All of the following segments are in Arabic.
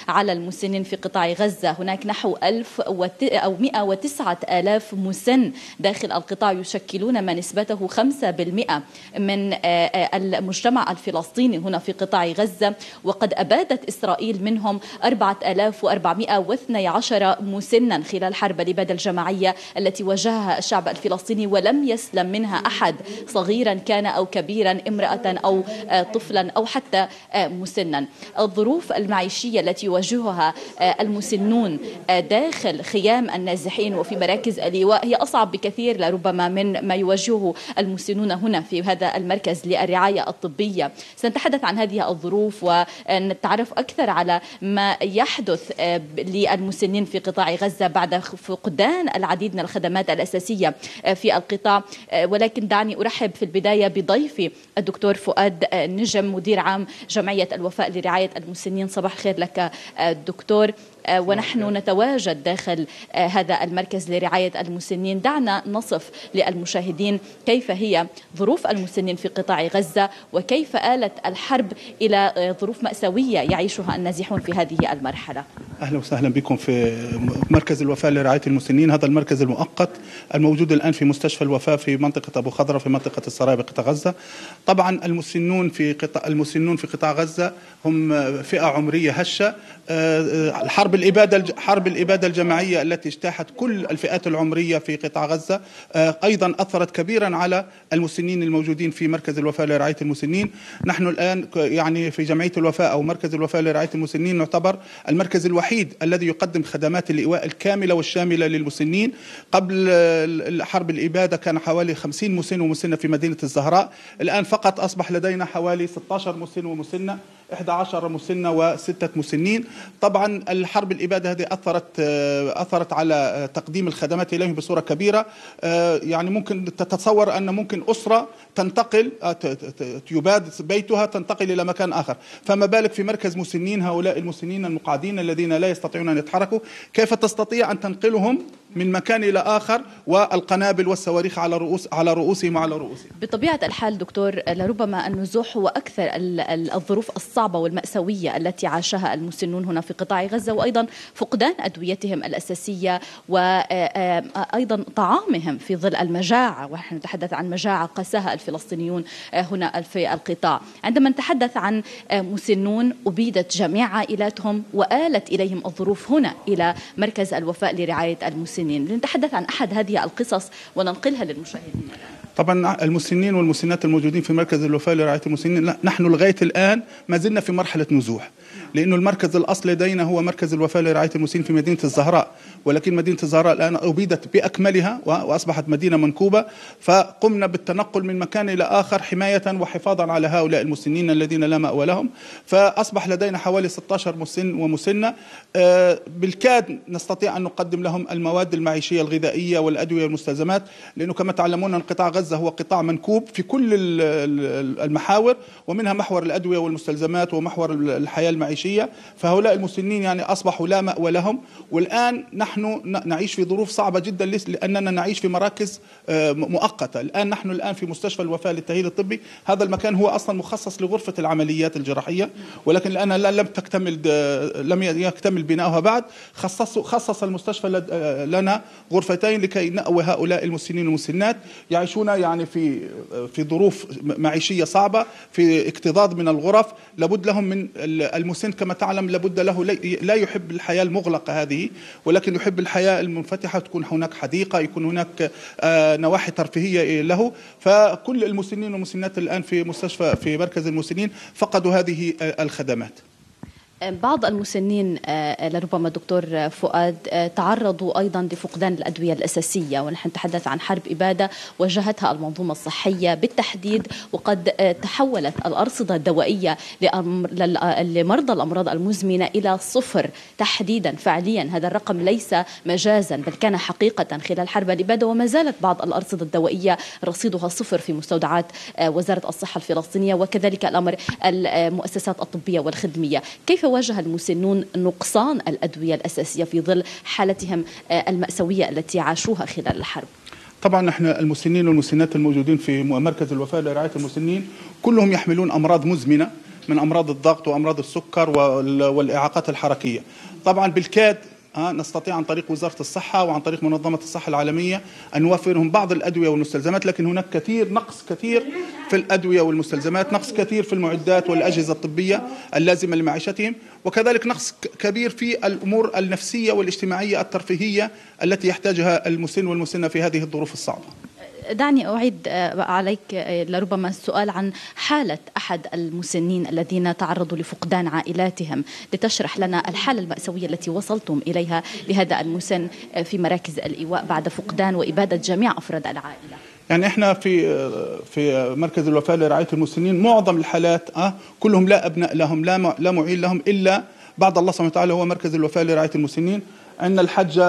على المسنين في قطاع غزة. هناك نحو 109 آلاف مسن داخل القطاع يشكلون ما نسبته 5% من المجتمع الفلسطيني هنا في قطاع غزة، وقد أبادت إسرائيل منهم 4412 مسنا خلال حرب الإبادة الجماعية التي واجهها الشعب الفلسطيني، ولم يسلم منها أحد صغيرا كان أو كبيرا، امرأة أو طفلا أو حتى مسنا. الظروف المعيشية التي يواجهها المسنون داخل خيام النازحين وفي مراكز اللواء هي أصعب بكثير لربما من ما يواجهه المسنون هنا في هذا المركز للرعاية الطبية. سنتحدث عن هذه الظروف ونتعرف أكثر على ما يحدث للمسنين في قطاع غزة بعد فقدان العديد من الخدمات الأساسية في القطاع. ولكن دعني أرحب في البداية بضيفي الدكتور فؤاد نجم، مدير عام جمعية الوفاء لرعاية المسنين. صباح الخير لك دكتور. ونحن نتواجد داخل هذا المركز لرعاية المسنين. دعنا نصف للمشاهدين كيف هي ظروف المسنين في قطاع غزة وكيف آلت الحرب إلى ظروف مأساوية يعيشها النازحون في هذه المرحلة. أهلا وسهلا بكم في مركز الوفاء لرعاية المسنين. هذا المركز المؤقت الموجود الآن في مستشفى الوفاء في منطقة أبو خضرة في منطقة السرايا بقطاع غزة. طبعا المسنون في قطاع غزة هم فئة عمرية هشة. حرب الإبادة الجماعية التي اجتاحت كل الفئات العمرية في قطاع غزة أيضا أثرت كبيرا على المسنين الموجودين في مركز الوفاء لرعاية المسنين. نحن الآن يعني في جمعية الوفاء أو مركز الوفاء لرعاية المسنين نعتبر المركز الوحيد الذي يقدم خدمات اللواء الكاملة والشاملة للمسنين. قبل حرب الإبادة كان حوالي 50 مسن ومسنة في مدينة الزهراء، الآن فقط أصبح لدينا حوالي 16 مسن ومسنة، 11 مسنة و6 مسنين. طبعا الحرب الإبادة هذه أثرت على تقديم الخدمات إليهم بصورة كبيرة. يعني ممكن تتصور أن ممكن أسرة تنتقل يباد بيتها تنتقل إلى مكان آخر، فما بالك في مركز مسنين. هؤلاء المسنين المقعدين الذين لا يستطيعون أن يتحركوا، كيف تستطيع أن تنقلهم من مكان إلى آخر والقنابل والصواريخ على رؤوسهم وعلى رؤوسهم؟ بطبيعة الحال دكتور، لربما النزوح هو أكثر الظروف الصعبة والمأساوية التي عاشها المسنون هنا في قطاع غزة، وأيضا فقدان أدويتهم الأساسية وأيضا طعامهم في ظل المجاعة، ونحن نتحدث عن مجاعة قاساها الفلسطينيون هنا في القطاع. عندما نتحدث عن مسنون أبيدت جميع عائلاتهم وآلت إليهم الظروف هنا إلى مركز الوفاء لرعاية المسنين، لنتحدث عن أحد هذه القصص وننقلها للمشاهدين. طبعا المسنين والمسنات الموجودين في مركز الوفاء لرعاية المسنين نحن لغاية الآن ما زلنا في مرحلة نزوح، لأنه المركز الأصلي لدينا هو مركز الوفاء لرعاية المسنين في مدينة الزهراء، ولكن مدينة الزهراء الآن أبيدت بأكملها وأصبحت مدينة منكوبة، فقمنا بالتنقل من مكان إلى آخر حماية وحفاظا على هؤلاء المسنين الذين لا مأوى لهم. فأصبح لدينا حوالي 16 مسن ومسنة. بالكاد نستطيع أن نقدم لهم المواد المعيشية الغذائية والأدوية والمستلزمات، لأنه كما تعلمون أن قطاع غزة هو قطاع منكوب في كل المحاور، ومنها محور الأدوية والمستلزمات ومحور الحياة المعيشية. فهؤلاء المسنين يعني أصبحوا لا مأوى لهم، والآن نحن نعيش في ظروف صعبة جدا لأننا نعيش في مراكز مؤقتة. نحن الآن في مستشفى الوفاء للتأهيل الطبي. هذا المكان هو أصلا مخصص لغرفة العمليات الجراحية، ولكن الآن لم يكتمل بناؤها بعد. خصص المستشفى لنا غرفتين لكي نأوي هؤلاء المسنين والمسنات يعيشون يعني في ظروف معيشية صعبة، في اكتظاظ من الغرف. لابد لهم من المسن كما تعلم، لابد له لا يحب الحياة المغلقة هذه، ولكن يحب الحياة المنفتحة، تكون هناك حديقة، يكون هناك نواحي ترفيهية له. فكل المسنين والمسنات الآن في مركز المسنين فقدوا هذه الخدمات. بعض المسنين لربما دكتور فؤاد تعرضوا أيضا لفقدان الأدوية الأساسية، ونحن نتحدث عن حرب إبادة واجهتها المنظومة الصحية بالتحديد، وقد تحولت الأرصدة الدوائية لمرضى الأمراض المزمنة إلى صفر تحديدا. فعليا هذا الرقم ليس مجازا بل كان حقيقة خلال حرب الإبادة، وما زالت بعض الأرصدة الدوائية رصيدها صفر في مستودعات وزارة الصحة الفلسطينية، وكذلك الأمر المؤسسات الطبية والخدمية. كيف واجه المسنون نقصان الأدوية الأساسية في ظل حالتهم المأساوية التي عاشوها خلال الحرب؟ طبعا احنا المسنين والمسنات الموجودين في مركز الوفاء لرعاية المسنين كلهم يحملون أمراض مزمنة، من أمراض الضغط وأمراض السكر والإعاقات الحركية. طبعا بالكاد نستطيع عن طريق وزارة الصحة وعن طريق منظمة الصحة العالمية أن نوفرهم بعض الأدوية والمستلزمات، لكن هناك نقص كثير في الأدوية والمستلزمات، نقص كثير في المعدات والأجهزة الطبية اللازمة لمعيشتهم، وكذلك نقص كبير في الأمور النفسية والاجتماعية الترفيهية التي يحتاجها المسن والمسنة في هذه الظروف الصعبة. دعني أعيد عليك لربما السؤال عن حالة أحد المسنين الذين تعرضوا لفقدان عائلاتهم، لتشرح لنا الحالة المأساوية التي وصلتم إليها لهذا المسن في مراكز الإيواء بعد فقدان وإبادة جميع أفراد العائلة. يعني احنا في مركز الوفاة لرعاية المسنين معظم الحالات كلهم لا أبناء لهم، لا معين لهم، إلا بعد الله سبحانه وتعالى هو مركز الوفاة لرعاية المسنين. عندنا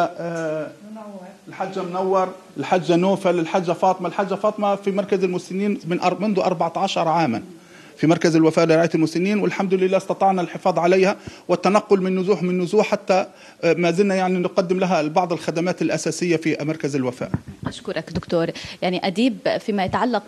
الحجة منور، الحجة نوفل، الحجة فاطمة في مركز المسنين منذ 14 عاما في مركز الوفاة لرعاية المسنين، والحمد لله استطعنا الحفاظ عليها والتنقل من نزوح حتى ما زلنا يعني نقدم لها بعض الخدمات الأساسية في مركز الوفاة. أشكرك دكتور. يعني أديب، فيما يتعلق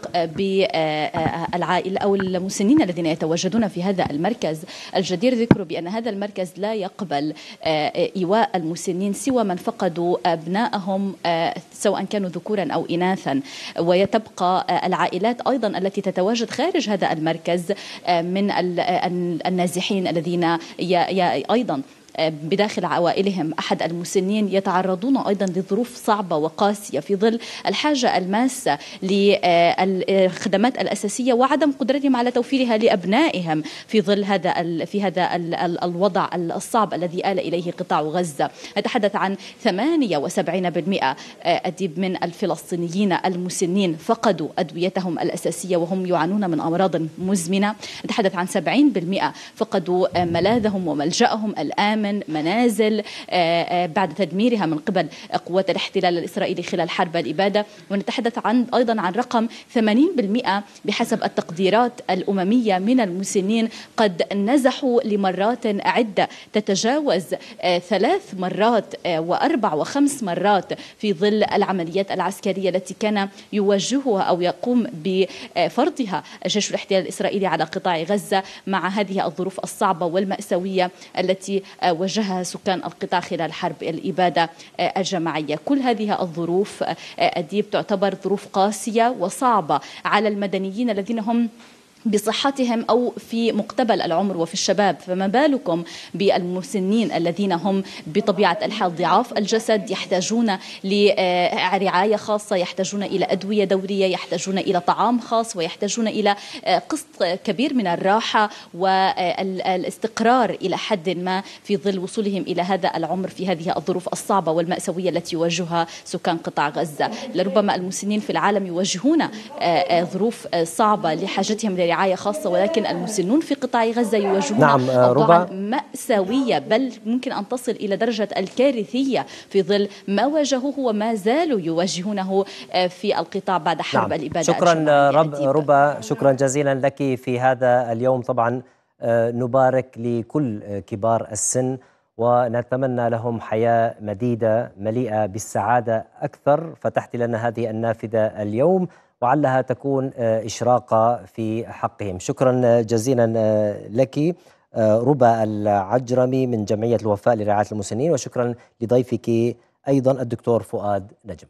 بالعائلة أو المسنين الذين يتواجدون في هذا المركز، الجدير ذكره بأن هذا المركز لا يقبل إيواء المسنين سوى من فقدوا أبنائهم سواء كانوا ذكورا أو إناثا، ويتبقى العائلات أيضا التي تتواجد خارج هذا المركز من النازحين الذين أيضا بداخل عوائلهم أحد المسنين يتعرضون أيضا لظروف صعبة وقاسية في ظل الحاجة الماسة للخدمات الأساسية وعدم قدرتهم على توفيرها لأبنائهم في ظل هذا الوضع الصعب الذي آل إليه قطاع غزة. نتحدث عن 78% أديب من الفلسطينيين المسنين فقدوا أدويتهم الأساسية وهم يعانون من أمراض مزمنة. نتحدث عن 70% فقدوا ملاذهم وملجأهم الآمن، منازل بعد تدميرها من قبل قوات الاحتلال الإسرائيلي خلال حرب الإبادة. ونتحدث أيضا عن رقم 80% بحسب التقديرات الأممية من المسنين قد نزحوا لمرات عدة تتجاوز 3 مرات و4 و5 مرات في ظل العمليات العسكرية التي كان يواجهها أو يقوم بفرضها جيش الاحتلال الإسرائيلي على قطاع غزة مع هذه الظروف الصعبة والمأساوية التي وجهها سكان القطاع خلال حرب الإبادة الجماعية. كل هذه الظروف أديب تعتبر ظروف قاسية وصعبة على المدنيين الذين هم بصحتهم أو في مقتبل العمر وفي الشباب، فما بالكم بالمسنين الذين هم بطبيعة الحال ضعاف الجسد، يحتاجون لرعاية خاصة، يحتاجون إلى أدوية دورية، يحتاجون إلى طعام خاص، ويحتاجون إلى قسط كبير من الراحة والاستقرار إلى حد ما في ظل وصولهم إلى هذا العمر في هذه الظروف الصعبة والمأساوية التي يواجهها سكان قطاع غزة. لربما المسنين في العالم يواجهون ظروف صعبة لحاجتهم رعاية خاصة، ولكن المسنون في قطاع غزة يواجهون أوضاعا مأساوية بل ممكن أن تصل إلى درجة الكارثية في ظل ما واجهوه وما زالوا يواجهونه في القطاع بعد حرب الإبادة. شكرا ربا، شكرا جزيلا لك في هذا اليوم. طبعا نبارك لكل كبار السن ونتمنى لهم حياة مديدة مليئة بالسعادة أكثر. فتحت لنا هذه النافذة اليوم وعلها تكون إشراقة في حقهم. شكرا جزيلا لك ربا العجرمي من جمعية الوفاء لرعاية المسنين، وشكرا لضيفك أيضا الدكتور فؤاد نجم.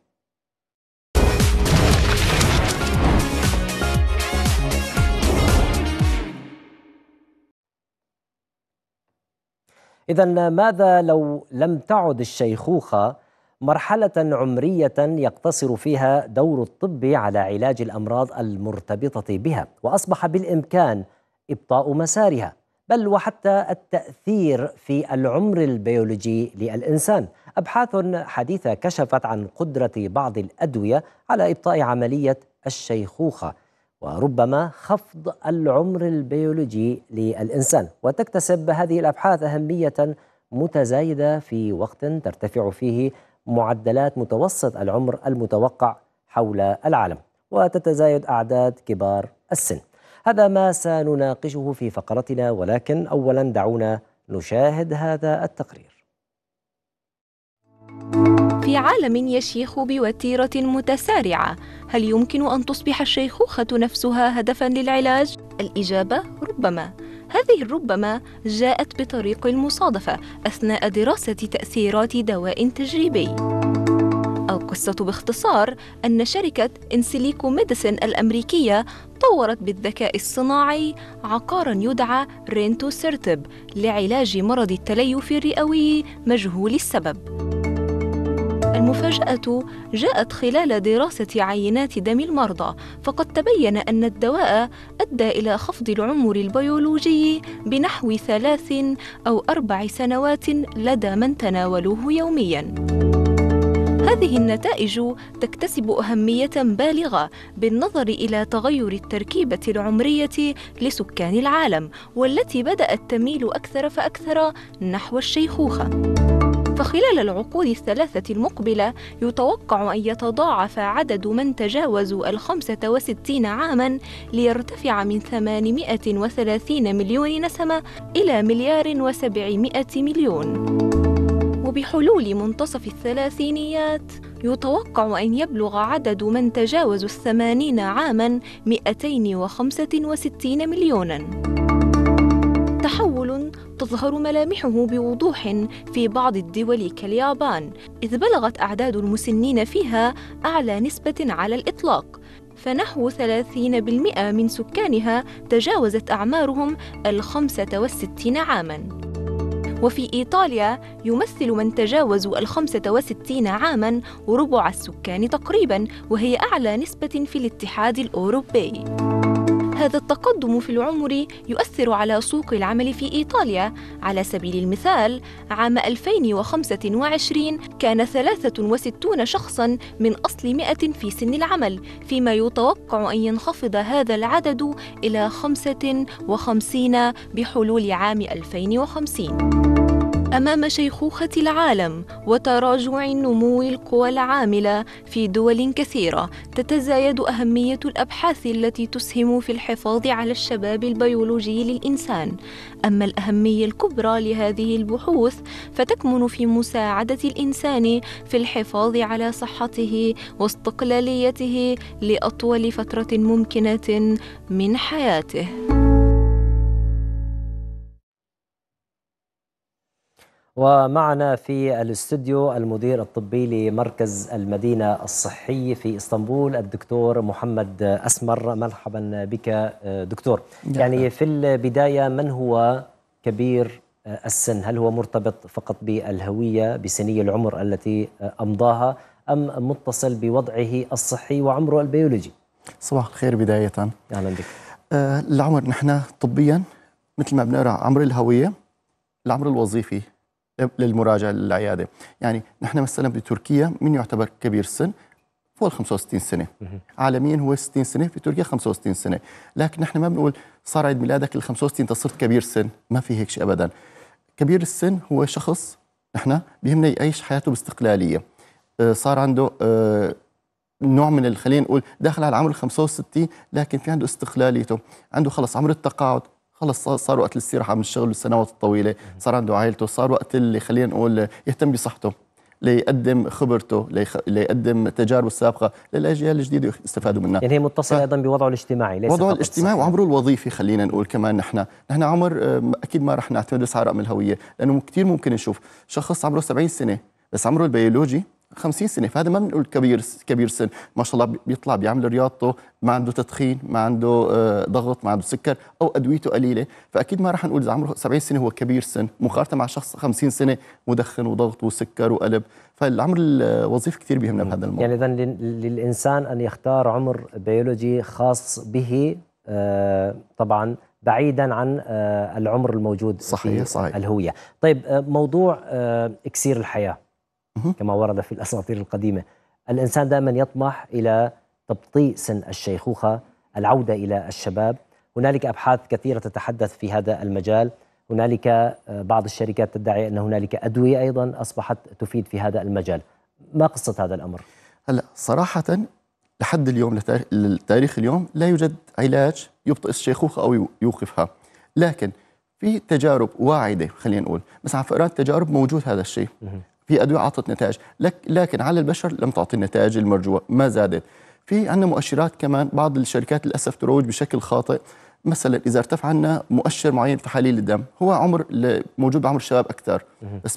إذن ماذا لو لم تعد الشيخوخة مرحلة عمرية يقتصر فيها دور الطب على علاج الأمراض المرتبطة بها، وأصبح بالإمكان إبطاء مسارها بل وحتى التأثير في العمر البيولوجي للإنسان؟ أبحاث حديثة كشفت عن قدرة بعض الأدوية على إبطاء عملية الشيخوخة وربما خفض العمر البيولوجي للإنسان. وتكتسب هذه الأبحاث أهمية متزايدة في وقت ترتفع فيه معدلات متوسط العمر المتوقع حول العالم وتتزايد أعداد كبار السن. هذا ما سنناقشه في فقرتنا، ولكن أولا دعونا نشاهد هذا التقرير. في عالم يشيخ بوتيرة متسارعة، هل يمكن أن تصبح الشيخوخة نفسها هدفا للعلاج؟ الإجابة ربما. هذه ربما جاءت بطريق المصادفة أثناء دراسة تأثيرات دواء تجريبي. القصة باختصار أن شركة إنسيليكو ميديسين الأمريكية طورت بالذكاء الصناعي عقاراً يدعى رينتوسيرتب لعلاج مرض التليف الرئوي مجهول السبب. المفاجأة جاءت خلال دراسة عينات دم المرضى، فقد تبين أن الدواء أدى إلى خفض العمر البيولوجي بنحو 3 أو 4 سنوات لدى من تناولوه يومياً. هذه النتائج تكتسب أهمية بالغة بالنظر إلى تغير التركيبة العمرية لسكان العالم، والتي بدأت تميل أكثر فأكثر نحو الشيخوخة. فخلال العقود 3 المقبلة يتوقع أن يتضاعف عدد من تجاوزوا 65 عاماً ليرتفع من 830 مليون نسمة إلى 1,700,000,000. وبحلول منتصف الثلاثينيات يتوقع أن يبلغ عدد من تجاوزوا 80 عاماً 265 مليوناً. تحول تظهر ملامحه بوضوح في بعض الدول كاليابان، إذ بلغت أعداد المسنين فيها أعلى نسبة على الإطلاق، فنحو 30% من سكانها تجاوزت أعمارهم 65 عاماً. وفي إيطاليا يمثل من تجاوزوا 65 عاماً ربع السكان تقريباً، وهي أعلى نسبة في الاتحاد الأوروبي. هذا التقدم في العمر يؤثر على سوق العمل في إيطاليا. على سبيل المثال، عام 2025 كان 63 شخصاً من أصل 100 في سن العمل، فيما يتوقع أن ينخفض هذا العدد إلى 55 بحلول عام 2050. أمام شيخوخة العالم وتراجع نمو القوى العاملة في دول كثيرة، تتزايد أهمية الأبحاث التي تسهم في الحفاظ على الشباب البيولوجي للإنسان. أما الأهمية الكبرى لهذه البحوث فتكمن في مساعدة الإنسان في الحفاظ على صحته واستقلاليته لأطول فترة ممكنة من حياته. ومعنا في الاستوديو المدير الطبي لمركز المدينة الصحي في اسطنبول الدكتور محمد أسمر. مرحبا بك دكتور. يعني في البداية، من هو كبير السن؟ هل هو مرتبط فقط بالهوية بسني العمر التي أمضاها، أم متصل بوضعه الصحي وعمره البيولوجي؟ صباح الخير بداية. أهلا بك. العمر نحن طبيا مثل ما بنقرأ عمر الهوية، العمر الوظيفي للمراجعة للعيادة. يعني نحن مثلا بتركيا من يعتبر كبير السن فوق 65 سنة، عالميا هو 60 سنة، في تركيا 65 سنة. لكن نحن ما بنقول صار عيد ميلادك ال 65 تصرت كبير سن، ما في هيك شيء أبدا. كبير السن هو شخص نحن بيهمنا يعيش حياته باستقلالية، صار عنده نوع من خلينا نقول داخل على عمر 65 لكن في عنده استقلاليته، عنده خلص عمر التقاعد، خلص صار وقت الاستراحة من الشغل والسنوات الطويلة، صار عنده عائلته، صار وقت اللي خلينا نقول يهتم بصحته، ليقدم خبرته، ليقدم تجاربه السابقة للأجيال الجديدة يستفادوا منها. يعني هي متصلة أيضا بوضعه الاجتماعي، ليس وضعه فقط الاجتماعي الصحي. وعمره الوظيفي. خلينا نقول كمان نحن عمر أكيد ما رح نعتمد بس على رقم الهوية، لأنه كثير ممكن نشوف شخص عمره 70 سنة بس عمره البيولوجي 50 سنة، فهذا ما بنقول كبير سن، ما شاء الله بيطلع بيعمل رياضته، ما عنده تدخين، ما عنده ضغط، ما عنده سكر، أو أدويته قليلة، فأكيد ما راح نقول إذا عمره 70 سنة هو كبير سن مقارنة مع شخص 50 سنة مدخن وضغط وسكر وقلب. فالعمر الوظيفي كثير بيهمنا بهذا الموضوع. يعني إذن للإنسان أن يختار عمر بيولوجي خاص به، طبعا بعيدا عن العمر الموجود صحيح. في الهوية. طيب، موضوع إكسير الحياة كما ورد في الأساطير القديمة، الإنسان دائما يطمح إلى تبطيء سن الشيخوخة، العودة إلى الشباب. هنالك أبحاث كثيرة تتحدث في هذا المجال، هنالك بعض الشركات تدعي أن هنالك أدوية أيضا أصبحت تفيد في هذا المجال. ما قصة هذا الأمر؟ هلا صراحة لحد اليوم للتاريخ اليوم لا يوجد علاج يبطئ الشيخوخة أو يوقفها، لكن في تجارب واعدة خلينا نقول، مثلا فئران التجارب موجود هذا الشيء، في أدوية أعطت نتائج، لكن على البشر لم تعطي النتائج المرجوة، ما زادت. في عندنا مؤشرات كمان، بعض الشركات للأسف تروج بشكل خاطئ مثلا اذا ارتفع عنا مؤشر معين في تحاليل الدم، هو عمر موجود بعمر الشباب اكثر، بس